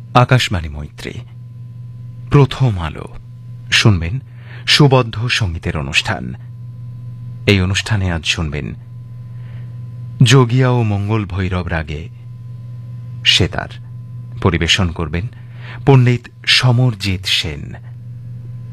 আকাশবাণী মৈত্রী, প্রথম আলো। শুনবেন সুবদ্ধ সঙ্গীতের অনুষ্ঠান। এই অনুষ্ঠানে আজ শুনবেন যোগিয়া ও মঙ্গল ভৈরব রাগে সেতার। পরিবেশন করবেন পণ্ডিত সমরজিৎ সেন।